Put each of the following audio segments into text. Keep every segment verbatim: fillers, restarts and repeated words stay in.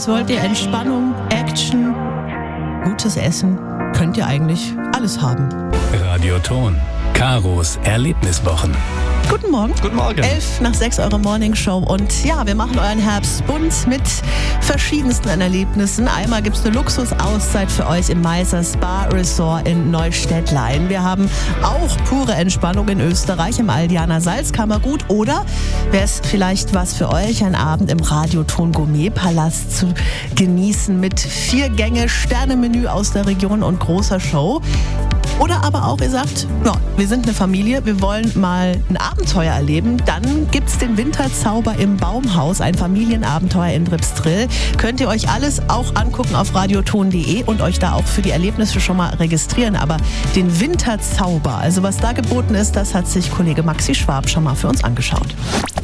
Was wollt ihr? Entspannung, Action, gutes Essen? Könnt ihr eigentlich alles haben. Radioton. Karos Erlebniswochen. Guten Morgen. Guten Morgen. Elf nach sechs, eure Morningshow. Und ja, wir machen euren Herbst bunt mit verschiedensten Erlebnissen. Einmal gibt es eine Luxusauszeit für euch im Meiser Spa Resort in Neustädtlein. Wir haben auch pure Entspannung in Österreich im Aldianer Salzkammergut. Oder wäre es vielleicht was für euch, ein Abend im Radioton Gourmet-Palast zu genießen mit vier Gänge Sternemenü aus der Region und großer Show. Oder aber auch, ihr sagt, ja, wir sind eine Familie, wir wollen mal ein Abenteuer erleben. Dann gibt's den Winterzauber im Baumhaus, ein Familienabenteuer in Tripstrill. Könnt ihr euch alles auch angucken auf radioton punkt de und euch da auch für die Erlebnisse schon mal registrieren. Aber den Winterzauber, also was da geboten ist, das hat sich Kollege Maxi Schwab schon mal für uns angeschaut.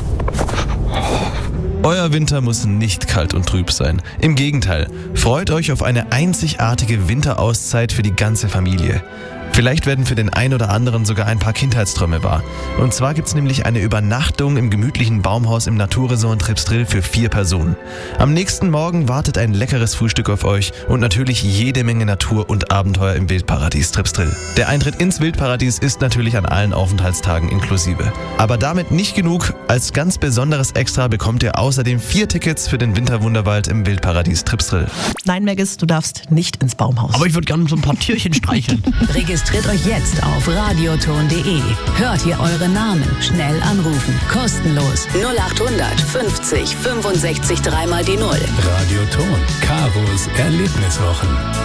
Euer Winter muss nicht kalt und trüb sein. Im Gegenteil, freut euch auf eine einzigartige Winterauszeit für die ganze Familie. Vielleicht werden für den einen oder anderen sogar ein paar Kindheitsträume wahr. Und zwar gibt es nämlich eine Übernachtung im gemütlichen Baumhaus im Naturresort Tripstrill für vier Personen. Am nächsten Morgen wartet ein leckeres Frühstück auf euch und natürlich jede Menge Natur und Abenteuer im Wildparadies Tripstrill. Der Eintritt ins Wildparadies ist natürlich an allen Aufenthaltstagen inklusive. Aber damit nicht genug. Als ganz besonderes Extra bekommt ihr außerdem vier Tickets für den Winterwunderwald im Wildparadies Tripstrill. Nein, Maggis, du darfst nicht ins Baumhaus. Aber ich würde gerne so ein paar Tierchen streicheln. Registriert euch jetzt auf radioton punkt de. Hört hier eure Namen. Schnell anrufen. Kostenlos. null acht hundert fünfzig fünfundsechzig dreimal die Null. Radioton. Karos Erlebniswochen.